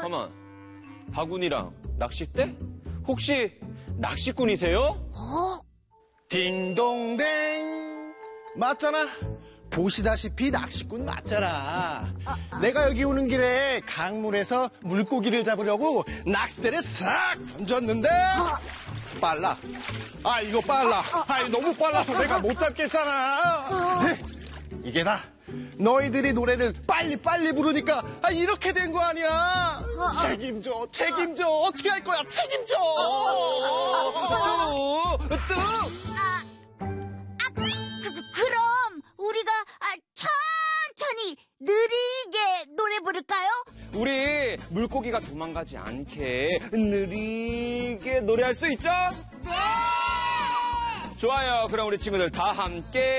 가만. 바구니랑 낚싯대? 혹시 낚시꾼이세요? 딩동댕. 맞잖아. 보시다시피 낚시꾼 맞잖아. 내가 여기 오는 길에 강물에서 물고기를 잡으려고 낚싯대를 싹 던졌는데 빨라. 이거 빨라. 너무 빨라서 내가 못 잡겠잖아. 이게 다 너희들이 노래를 빨리 부르니까 이렇게 된 거 아니야. 책임져. 어떻게 할 거야. 책임져. 그럼 우리가 천천히 느리게 노래 부를까요? 우리 물고기가 도망가지 않게 느리게 노래할 수 있죠? 네! 좋아요. 그럼 우리 친구들 다 함께